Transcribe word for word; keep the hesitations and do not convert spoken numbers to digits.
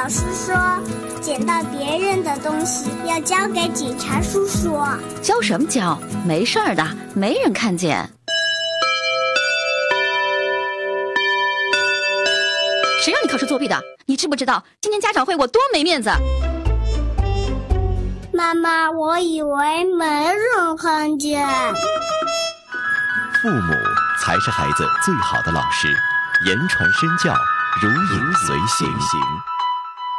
老师说，捡到别人的东西要交给警察叔叔。 交什么交？没事儿的，没人看见。谁让你考试作弊的？你知不知道今天家长会我多没面子？ 妈妈，我以为没人看见。 父母才是孩子最好的老师，言传身教，如影随形。